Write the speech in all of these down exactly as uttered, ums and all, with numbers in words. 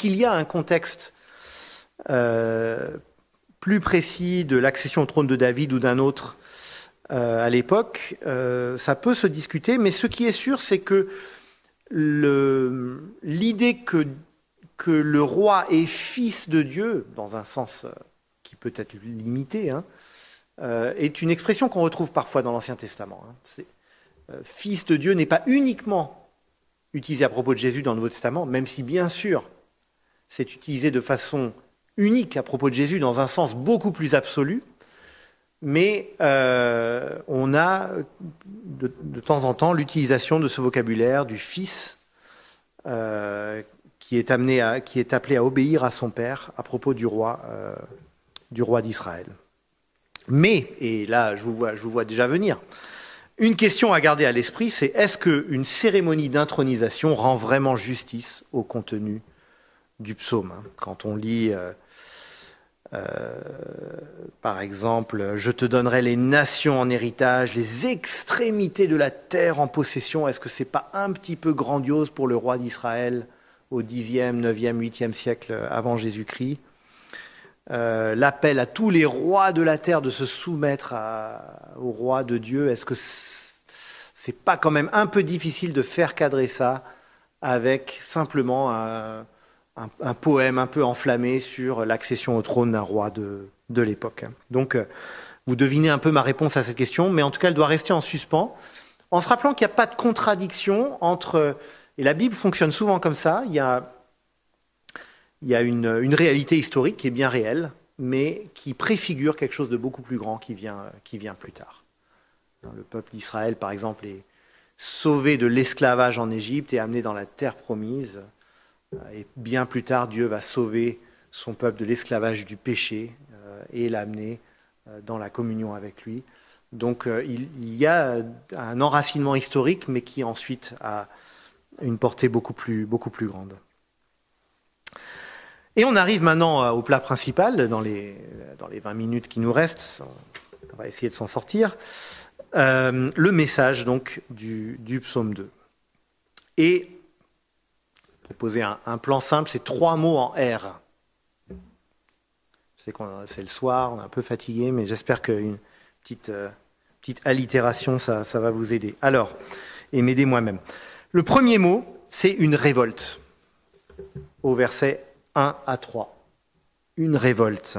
qu'il y a un contexte euh, plus précis de l'accession au trône de David ou d'un autre euh, à l'époque, euh, ça peut se discuter, mais ce qui est sûr, c'est que le, l'idée que, que le roi est fils de Dieu, dans un sens qui peut être limité, hein, euh, est une expression qu'on retrouve parfois dans l'Ancien Testament. Hein. C'est, euh, fils de Dieu n'est pas uniquement utilisé à propos de Jésus dans le Nouveau Testament, même si bien sûr c'est utilisé de façon unique à propos de Jésus dans un sens beaucoup plus absolu, mais euh, on a de, de temps en temps l'utilisation de ce vocabulaire du fils euh, qui est amené à, qui est appelé à obéir à son père à propos du roi, euh, du roi d'Israël. Mais, et là je vous vois, je vous vois déjà venir, une question à garder à l'esprit, c'est est-ce qu'une cérémonie d'intronisation rend vraiment justice au contenu du psaume? Quand on lit, euh, euh, par exemple, « Je te donnerai les nations en héritage, les extrémités de la terre en possession », est-ce que c'est pas un petit peu grandiose pour le roi d'Israël au dixième, neuvième, huitième siècle avant Jésus-Christ? Euh, l'appel à tous les rois de la terre de se soumettre à, au roi de Dieu, est-ce que c'est pas quand même un peu difficile de faire cadrer ça avec simplement un, un, un poème un peu enflammé sur l'accession au trône d'un roi de, de l'époque? Donc, vous devinez un peu ma réponse à cette question, mais en tout cas, elle doit rester en suspens, en se rappelant qu'il n'y a pas de contradiction entre... Et la Bible fonctionne souvent comme ça, il y a... Il y a une, une réalité historique qui est bien réelle, mais qui préfigure quelque chose de beaucoup plus grand qui vient, qui vient plus tard. Le peuple d'Israël, par exemple, est sauvé de l'esclavage en Égypte et amené dans la terre promise. Et bien plus tard, Dieu va sauver son peuple de l'esclavage du péché et l'amener dans la communion avec lui. Donc il, il y a un enracinement historique, mais qui ensuite a une portée beaucoup plus, beaucoup plus grande. Et on arrive maintenant au plat principal, dans les, dans les vingt minutes qui nous restent, on va essayer de s'en sortir, euh, le message donc du, du psaume deux. Et, pour poser un, un plan simple, c'est trois mots en R. Je sais que c'est le soir, on est un peu fatigué, mais j'espère qu'une petite, euh, petite allitération, ça, ça va vous aider. Alors, et m'aider moi-même. Le premier mot, c'est une révolte, au verset un à trois. Une révolte.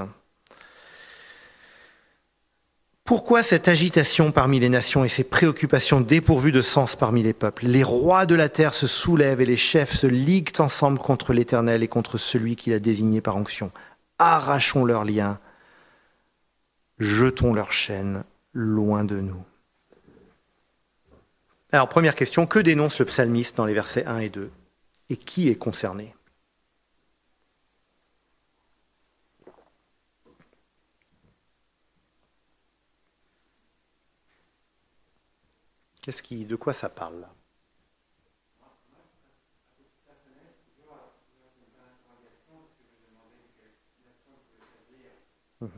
Pourquoi cette agitation parmi les nations et ces préoccupations dépourvues de sens parmi les peuples? Les rois de la terre se soulèvent et les chefs se liguent ensemble contre l'Éternel et contre celui qui l'a désigné par onction. Arrachons leurs liens, jetons leurs chaînes loin de nous. Alors, première question, que dénonce le psalmiste dans les versets un et deux? Et qui est concerné? Qu'est-ce qui, de quoi ça parle là? Mmh.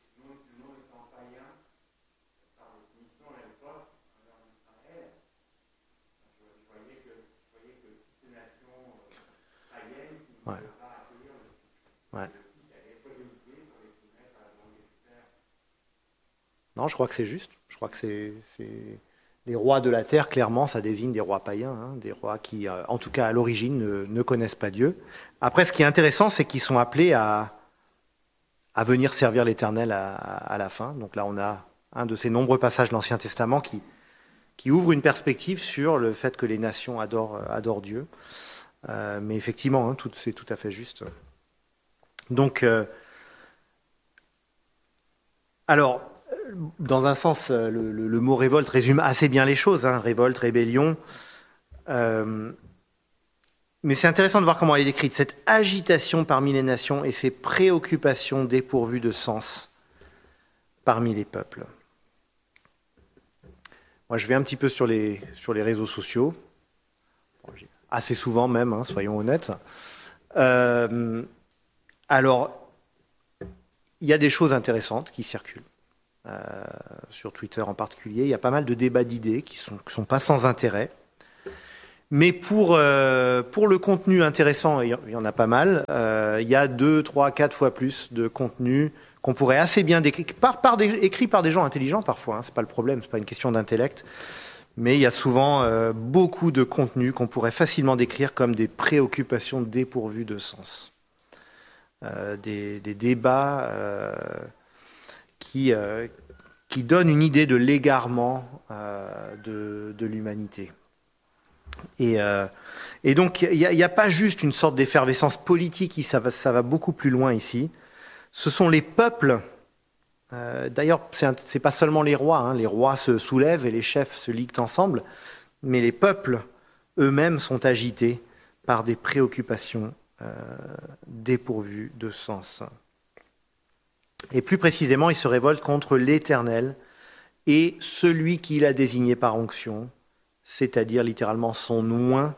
Ouais. Ouais. Non, je crois que c'est juste. Je crois que c'est, c'est... les rois de la terre, clairement, ça désigne des rois païens, hein, des rois qui, euh, en tout cas à l'origine, ne, ne connaissent pas Dieu. Après, ce qui est intéressant, c'est qu'ils sont appelés à, à venir servir l'Éternel à, à la fin. Donc là, on a un de ces nombreux passages de l'Ancien Testament qui, qui ouvre une perspective sur le fait que les nations adorent, adorent Dieu. Euh, mais effectivement, hein, tout, c'est tout à fait juste. Donc, euh, alors, dans un sens, le, le, le mot révolte résume assez bien les choses, hein, révolte, rébellion. Euh, mais c'est intéressant de voir comment elle est décrite, cette agitation parmi les nations et ces préoccupations dépourvues de sens parmi les peuples. Moi, je vais un petit peu sur les, sur les réseaux sociaux, assez souvent même, hein, soyons honnêtes. Euh, alors, il y a des choses intéressantes qui circulent. Euh, sur Twitter en particulier, il y a pas mal de débats d'idées qui sont, qui sont pas sans intérêt. Mais pour, euh, pour le contenu intéressant, il y en a pas mal, euh, il y a deux, trois, quatre fois plus de contenu qu'on pourrait assez bien décrire, par, par des, écrit par des gens intelligents parfois, hein, c'est pas le problème, c'est pas une question d'intellect, mais il y a souvent euh, beaucoup de contenu qu'on pourrait facilement décrire comme des préoccupations dépourvues de sens. Euh, des, des débats euh, qui, euh, qui donnent une idée de l'égarement euh, de, de l'humanité. Et, euh, et donc, il n'y a, a pas juste une sorte d'effervescence politique, ça va, ça va beaucoup plus loin ici. Ce sont les peuples, euh, d'ailleurs, ce n'est pas seulement les rois, hein, les rois se soulèvent et les chefs se liguent ensemble, mais les peuples eux-mêmes sont agités par des préoccupations euh, dépourvues de sens. Et plus précisément, ils se révoltent contre l'Éternel et celui qu'il a désigné par onction, c'est-à-dire littéralement son oint,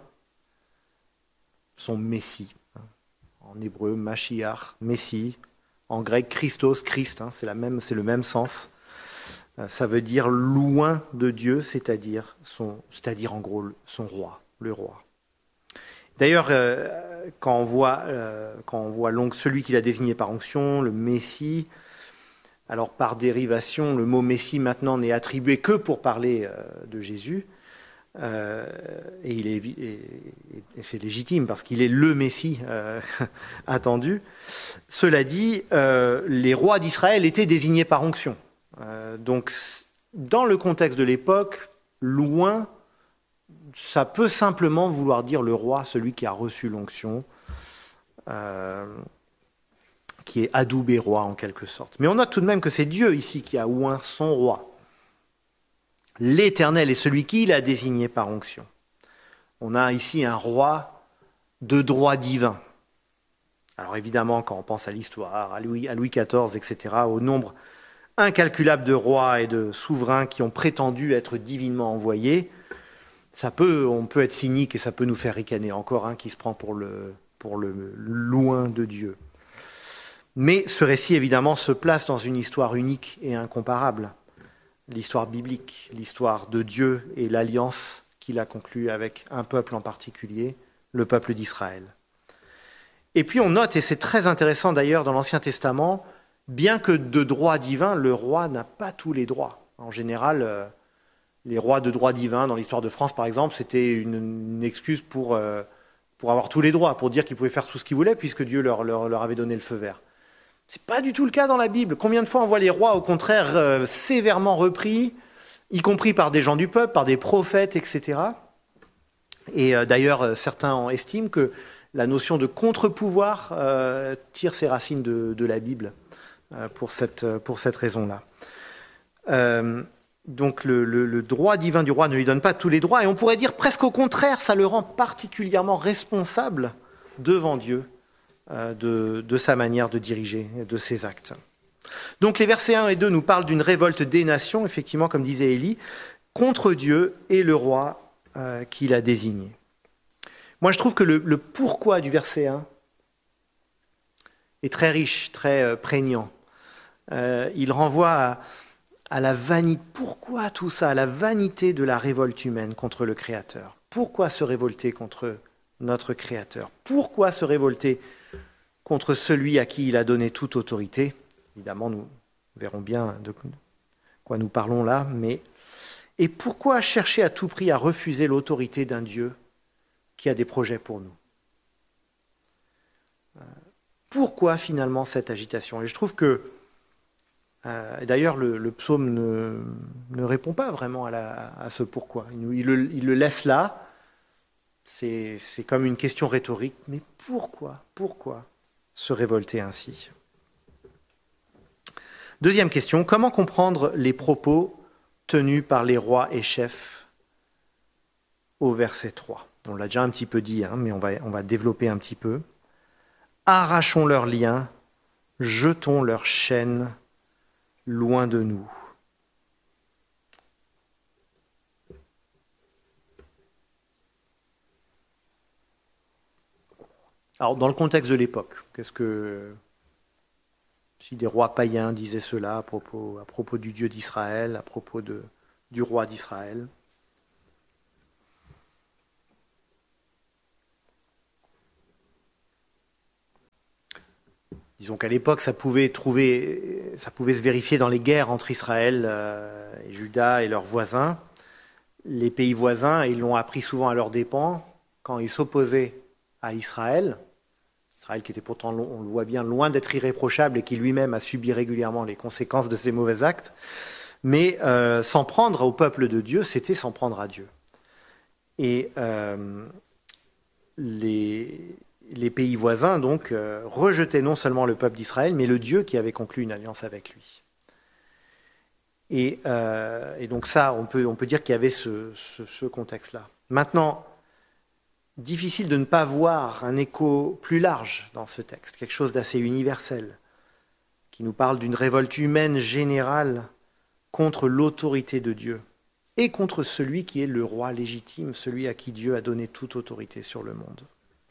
son Messie. En hébreu, Mashiach, Messie. En grec, Christos, Christ, hein, c'est, la même, c'est le même sens. Ça veut dire loin de Dieu, c'est-à-dire, son, c'est-à-dire en gros son roi, le roi. D'ailleurs, euh, quand on voit, euh, quand on voit celui qu'il a désigné par onction, le Messie, alors par dérivation, le mot Messie maintenant n'est attribué que pour parler euh, de Jésus. Euh, et, il est, et, et c'est légitime parce qu'il est le Messie euh, attendu. Cela dit, euh, les rois d'Israël étaient désignés par onction. Euh, donc, dans le contexte de l'époque, loin, ça peut simplement vouloir dire le roi, celui qui a reçu l'onction, euh, qui est adoubé roi en quelque sorte. Mais on note tout de même que c'est Dieu ici qui a oint son roi. L'Éternel est celui qui l'a désigné par onction. On a ici un roi de droit divin. Alors évidemment, quand on pense à l'histoire, à Louis, à Louis quatorze, et cetera, au nombre incalculable de rois et de souverains qui ont prétendu être divinement envoyés, ça peut, on peut être cynique et ça peut nous faire ricaner. Encore un qui se prend pour le, pour le loin de Dieu. Mais ce récit, évidemment, se place dans une histoire unique et incomparable. L'histoire biblique, l'histoire de Dieu et l'alliance qu'il a conclue avec un peuple en particulier, le peuple d'Israël. Et puis on note, et c'est très intéressant d'ailleurs dans l'Ancien Testament, bien que de droit divin, le roi n'a pas tous les droits. En général, euh, les rois de droit divin, dans l'histoire de France par exemple, c'était une, une excuse pour, euh, pour avoir tous les droits, pour dire qu'ils pouvaient faire tout ce qu'ils voulaient, puisque Dieu leur, leur, leur avait donné le feu vert. C'est pas du tout le cas dans la Bible. Combien de fois on voit les rois, au contraire, euh, sévèrement repris, y compris par des gens du peuple, par des prophètes, et cetera. Et euh, d'ailleurs, certains estiment que la notion de contre-pouvoir euh, tire ses racines de, de la Bible euh, pour cette, pour cette raison-là. Euh, donc le, le, le droit divin du roi ne lui donne pas tous les droits, et on pourrait dire presque au contraire, ça le rend particulièrement responsable devant Dieu De, de sa manière de diriger, de ses actes. Donc les versets un et deux nous parlent d'une révolte des nations, effectivement, comme disait Élie, contre Dieu et le roi euh, qu'il a désigné. Moi, je trouve que le, le pourquoi du verset un est très riche, très euh, prégnant. Euh, il renvoie à, à la vanité. Pourquoi tout ça? À la vanité de la révolte humaine contre le Créateur. Pourquoi se révolter contre notre Créateur? Pourquoi se révolter contre celui à qui il a donné toute autorité? Évidemment, nous verrons bien de quoi nous parlons là, mais... Et pourquoi chercher à tout prix à refuser l'autorité d'un Dieu qui a des projets pour nous? Pourquoi finalement cette agitation? Et je trouve que, euh, d'ailleurs, le, le psaume ne, ne répond pas vraiment à, la, à ce pourquoi. Il, il, le, il le laisse là, c'est, c'est comme une question rhétorique, mais pourquoi? Pourquoi se révolter ainsi? Deuxième question, comment comprendre les propos tenus par les rois et chefs au verset trois? On l'a déjà un petit peu dit, hein, mais on va, on va développer un petit peu. Arrachons leurs liens, jetons leurs chaînes loin de nous. Alors, dans le contexte de l'époque, qu'est-ce que... Si des rois païens disaient cela à propos, à propos du Dieu d'Israël, à propos de, du roi d'Israël, disons qu'à l'époque, ça pouvait trouver, ça pouvait se vérifier dans les guerres entre Israël euh, et Juda et leurs voisins. Les pays voisins, ils l'ont appris souvent à leurs dépens, quand ils s'opposaient à Israël, Israël qui était pourtant, on le voit bien, loin d'être irréprochable et qui lui-même a subi régulièrement les conséquences de ses mauvais actes, mais euh, s'en prendre au peuple de Dieu, c'était s'en prendre à Dieu. Et euh, les, les pays voisins, donc, euh, rejetaient non seulement le peuple d'Israël, mais le Dieu qui avait conclu une alliance avec lui. Et, euh, et donc ça, on peut, on peut dire qu'il y avait ce, ce, ce contexte-là. Maintenant, difficile de ne pas voir un écho plus large dans ce texte, quelque chose d'assez universel, qui nous parle d'une révolte humaine générale contre l'autorité de Dieu et contre celui qui est le roi légitime, celui à qui Dieu a donné toute autorité sur le monde.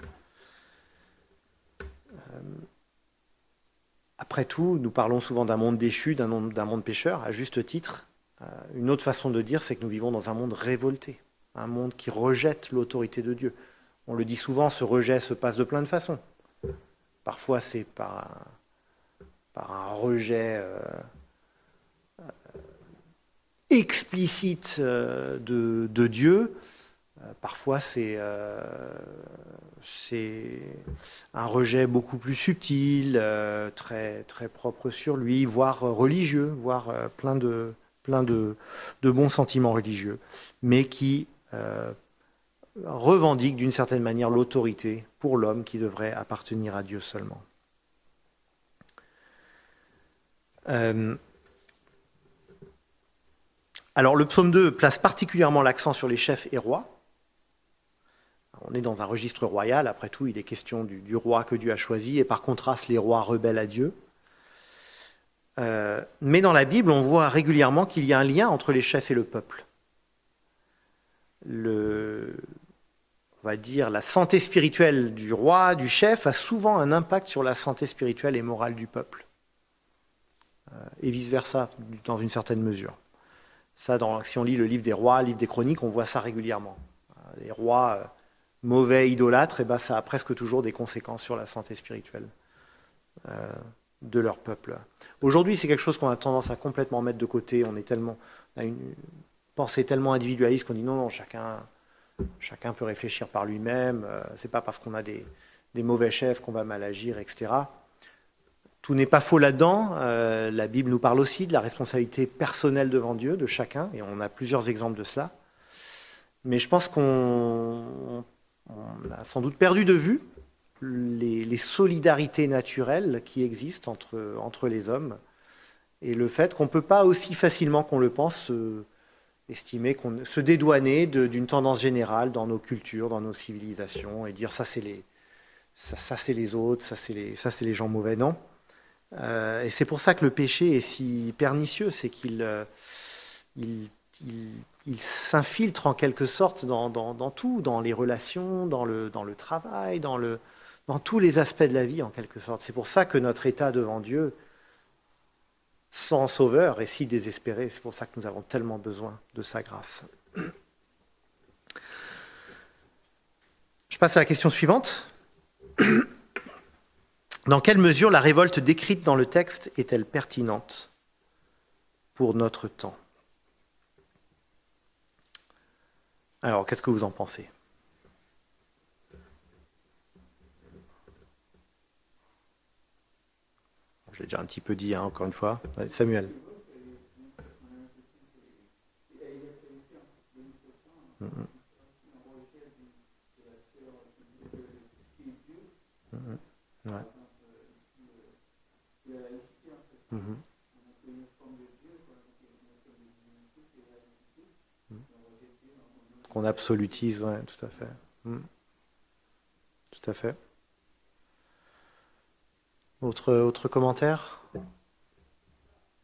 Après tout, nous parlons souvent d'un monde déchu, d'un monde, d'un monde pécheur, à juste titre. Une autre façon de dire, c'est que nous vivons dans un monde révolté, un monde qui rejette l'autorité de Dieu. On le dit souvent, ce rejet se passe de plein de façons. Parfois, c'est par un, par un rejet euh, euh, explicite euh, de, de Dieu. Euh, parfois, c'est, euh, c'est un rejet beaucoup plus subtil, euh, très, très propre sur lui, voire religieux, voire euh, plein, de, plein de, de bons sentiments religieux, mais qui euh, revendique d'une certaine manière l'autorité pour l'homme qui devrait appartenir à Dieu seulement. Euh, alors le psaume deux place particulièrement l'accent sur les chefs et rois. On est dans un registre royal, après tout il est question du, du roi que Dieu a choisi, et par contraste les rois rebelles à Dieu. Euh, mais dans la Bible on voit régulièrement qu'il y a un lien entre les chefs et le peuple. Le... on va dire, la santé spirituelle du roi, du chef, a souvent un impact sur la santé spirituelle et morale du peuple. Euh, et vice-versa, dans une certaine mesure. Ça, dans, si on lit le livre des rois, le livre des chroniques, on voit ça régulièrement. Euh, les rois euh, mauvais, idolâtres, et ben, ça a presque toujours des conséquences sur la santé spirituelle euh, de leur peuple. Aujourd'hui, c'est quelque chose qu'on a tendance à complètement mettre de côté. On est tellement, on a une pensée tellement individualiste qu'on dit non, non, chacun... Chacun peut réfléchir par lui-même, euh, c'est pas parce qu'on a des, des mauvais chefs qu'on va mal agir, et cetera. Tout n'est pas faux là-dedans. Euh, la Bible nous parle aussi de la responsabilité personnelle devant Dieu, de chacun, et on a plusieurs exemples de cela. Mais je pense qu'on on a sans doute perdu de vue les, les solidarités naturelles qui existent entre, entre les hommes, et le fait qu'on ne peut pas aussi facilement qu'on le pense se estimer qu'on se dédouaner de, d'une tendance générale dans nos cultures, dans nos civilisations, et dire ça c'est les, ça, ça c'est les autres, ça c'est les, ça c'est les gens mauvais. Non. Euh, et c'est pour ça que le péché est si pernicieux, c'est qu'il euh, il, il, il s'infiltre en quelque sorte dans, dans, dans tout, dans les relations, dans le, dans le travail, dans, le, dans tous les aspects de la vie en quelque sorte. C'est pour ça que notre état devant Dieu, sans sauveur et si désespéré, c'est pour ça que nous avons tellement besoin de sa grâce. Je passe à la question suivante. Dans quelle mesure la révolte décrite dans le texte est-elle pertinente pour notre temps ? Alors, qu'est-ce que vous en pensez ? Je l'ai déjà un petit peu dit, hein, encore une fois. Allez, Samuel. Mmh. Mmh. Ouais. Mmh. Qu'on absolutise, ouais, tout à fait. Mmh. Tout à fait. Autre, autre commentaire ? Léonie ?